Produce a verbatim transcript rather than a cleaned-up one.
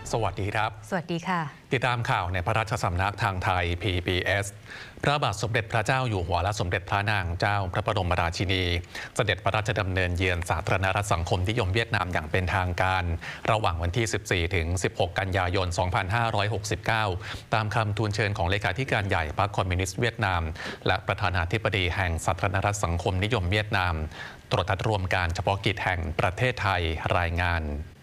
สวัสดีครับสวัสดีค่ะติดตามข่าวในพระราชสำนักทางไทย พี บี เอส พระบาทสมเด็จพระเจ้าอยู่หัวและสมเด็จพระนางเจ้าพระบรมราชินีเสด็จพระราชดำเนินเยือนสาธารณรัฐสังคมนิยมเวียดนามอย่างเป็นทางการระหว่างวันที่ สิบสี่ ถึง สิบหก กันยายน สองพันห้าร้อยหกสิบเก้า ตามคำทูลเชิญของเลขาธิการใหญ่พรรคคอมมิวนิสต์เวียดนามและประธานาธิบดีแห่งสาธารณรัฐสังคมนิยมเวียดนามตรวจทัดรวมการเฉพาะกิจแห่งประเทศไทยรายงาน